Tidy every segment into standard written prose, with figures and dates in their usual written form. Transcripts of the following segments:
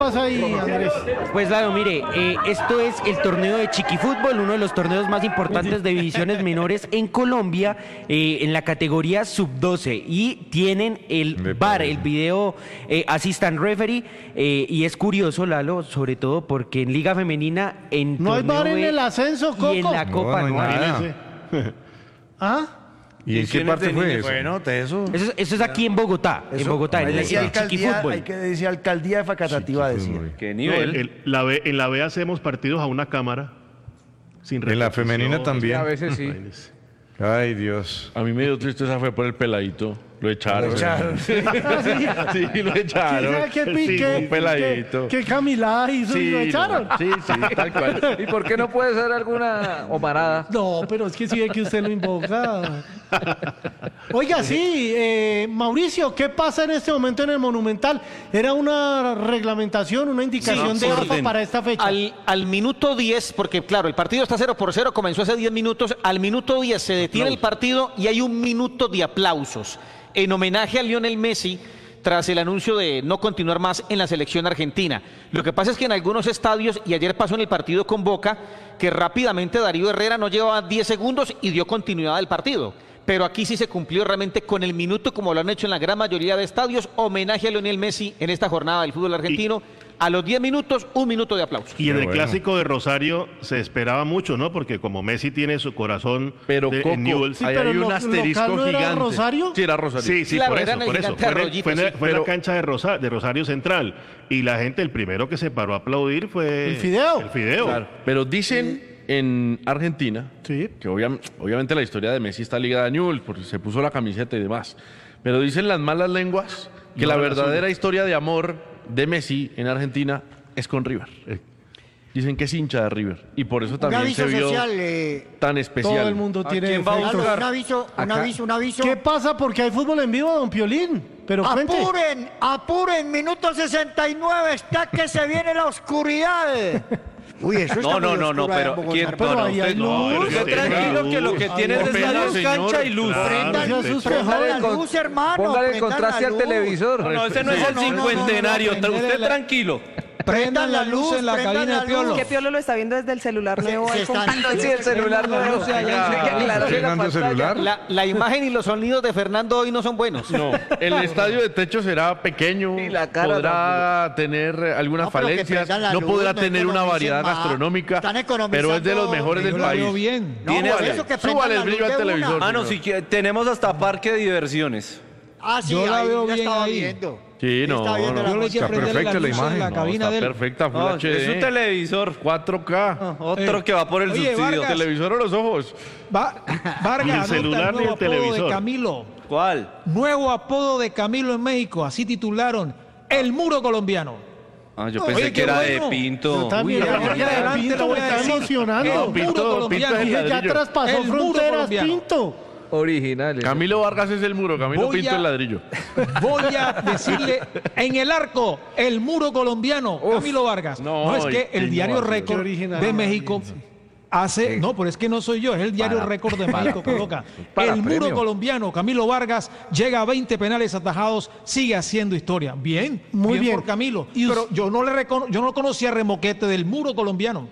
Pasa ahí, Andrés? Pues claro, mire, esto es el torneo de Chiquifútbol, uno de los torneos más importantes de divisiones menores en Colombia, en la categoría sub-12, y tienen el VAR, el Video Assistant Referee, y es curioso, Lalo, sobre todo porque en Liga Femenina, en ¿No hay VAR en el ascenso, Coco? y en la Copa no hay nada. ¿Ah? ¿Y en qué parte fue eso? Bueno, eso Eso es aquí en Bogotá, en el Chiquifútbol. Hay que decir alcaldía de Facatativá, decir. ¿Qué nivel? En la B hacemos partidos a una cámara. Sin En la femenina también. A veces sí. Ay, Dios. A mí me dio tristeza fue por el peladito. Lo echaron. Sí, lo echaron. ¿Qué peladito. ¿Qué Camila hizo y lo echaron? Sí, tal cual. ¿Y por qué no puede ser alguna omarada? No, pero es que sí ve que usted lo invoca. Oiga, sí, Mauricio, ¿qué pasa en este momento en el Monumental? ¿Era una reglamentación, una indicación de AFA para esta fecha? Al minuto 10, porque claro, el partido está 0-0, comenzó hace 10 minutos, al minuto 10 se detiene el partido y hay un minuto de aplausos en homenaje a Lionel Messi tras el anuncio de no continuar más en la selección argentina. Lo que pasa es que en algunos estadios, y ayer pasó en el partido con Boca, que rápidamente Darío Herrera no llevaba 10 segundos y dio continuidad al partido. Pero aquí sí se cumplió realmente con el minuto, como lo han hecho en la gran mayoría de estadios, homenaje a Lionel Messi en esta jornada del fútbol argentino. A los 10 minutos, un minuto de aplauso. Y en el clásico de Rosario se esperaba mucho, ¿no? Porque como Messi tiene su corazón en Newell's. Sí, ahí pero hay un asterisco ¿no era gigante. Rosario? Sí, era Rosario. Sí, Claro, por eso. Fue en la cancha de Rosario Central. Y la gente, el primero que se paró a aplaudir fue... El Fideo. El Fideo. Claro, pero dicen en Argentina que obviamente la historia de Messi está ligada a Newell's porque se puso la camiseta y demás. Pero dicen las malas lenguas que la verdadera historia de amor de Messi en Argentina es con River. Dicen que es hincha de River y por eso también se vio tan especial. Todo el mundo tiene defectos. Un aviso. ¿Qué pasa? Porque hay fútbol en vivo, don Piolín. Pero cuente. Apuren, minuto 69, está que se viene la oscuridad. Uy, eso está muy oscuro pero en ¿quién? Bogotá. Pero ahí hay luz. Usted tranquilo que lo que tiene es estadios, cancha y luz. Prendan la luz, hermano. Póngale el prendan contraste la al luz. televisor. No, ese no es el cincuentenario. Usted tranquilo. Prendan la luz en la cabina de Piolo. Que Piolo lo está viendo desde el celular nuevo. Se están- Sí, el celular nuevo. ¿Fernando celular? La imagen y los sonidos de Fernando hoy no son buenos. No, el estadio de techo será pequeño, Y la cara podrá tener algunas No, pero que falencias, prendan la no luz, podrá no tener una economicen variedad más. gastronómica, Están economizando. pero es de los mejores del Yo la país. veo bien. No, por eso que prendan Súbale la el brillo luz al de televisor. una. Mano, tenemos hasta parque de diversiones. Ah, sí, Yo la ahí veo ya bien estaba ahí. viendo. Sí, no, Está viendo no. la Yo le música. dije prenderle perfecta la la luz imagen. en la No, cabina Está de él. perfecta, Full No, HD. es un televisor. 4K. Otro que va por el Oye, subsidio. Vargas. Televisor a los ojos. Vargas, Ni el celular ni el nuevo apodo televisor. de Camilo. ¿Cuál? Nuevo apodo de Camilo en México. Así titularon El Muro Colombiano. Ah, yo Oye, pensé qué que era bueno. de Pinto. También, Uy, adelante lo voy a decir. Emocionando. No, El Pinto, Muro Colombiano. Pinto es el Dije, ya ladrillo. traspasó El Muro fronteras, Colombiano. Pinto. Originales. Camilo Vargas es el muro, Camilo Voy Pinto a- el ladrillo. Voy a decirle en el arco, el Muro Colombiano, Camilo Vargas. No, No, es que el qué diario innovación. Récord Qué original. de México hace... No, pero es que no soy yo, es el diario Récord de México que coloca. El Muro Colombiano, Camilo Vargas, llega a 20 penales atajados, sigue haciendo historia. Bien, muy bien por Camilo. Pero yo no conocía remoquete del Muro Colombiano.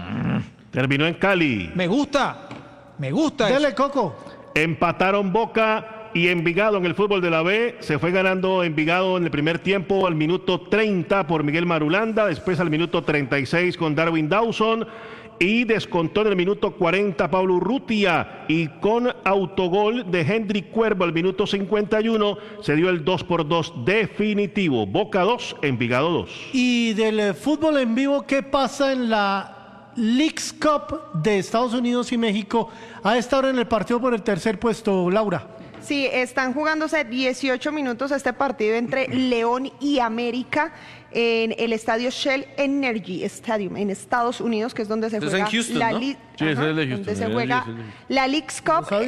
Terminó en Cali. Me gusta. Dele, Coco. Empataron Boca y Envigado en el fútbol de la B. Se fue ganando Envigado en el primer tiempo al minuto 30 por Miguel Marulanda. Después al minuto 36 con Darwin Dawson. Y descontó en el minuto 40 Pablo Urrutia. Y con autogol de Hendrik Cuervo al minuto 51 se dio el 2-2 definitivo. Boca 2, Envigado 2. Y del fútbol en vivo, ¿qué pasa en la Leagues Cup de Estados Unidos y México a esta hora en el partido por el tercer puesto, Laura? Sí, están jugándose 18 minutos este partido entre León y América en el estadio Shell Energy Stadium en Estados Unidos, que es donde se Eso es juega en Houston, la ¿no? League- Sí, ese es el de Houston, donde se el de juega Houston. la Leagues Cup.